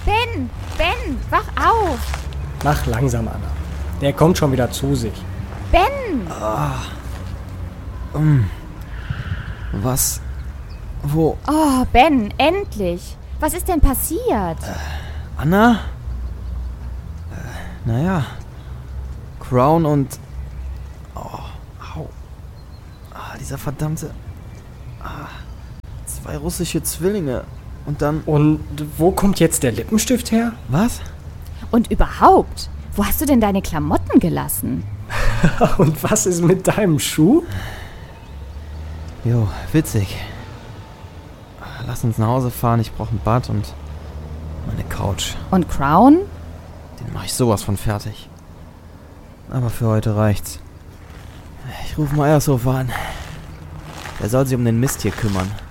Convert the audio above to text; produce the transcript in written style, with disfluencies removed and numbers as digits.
Ben, wach auf! Mach langsam, Anna. Der kommt schon wieder zu sich. Ben! Was? Wo? Oh, Ben, endlich! Was ist denn passiert? Anna? Naja. Crown und... dieser verdammte... 2 russische Zwillinge. Und dann... Und wo kommt jetzt der Lippenstift her? Was? Und überhaupt, wo hast du denn deine Klamotten gelassen? Und was ist mit deinem Schuh? Jo, witzig. Lass uns nach Hause fahren, ich brauche ein Bad und meine Couch. Und Crown? Den mache ich sowas von fertig. Aber für heute reicht's. Ich rufe mal Eiershofer an. Er soll sich um den Mist hier kümmern.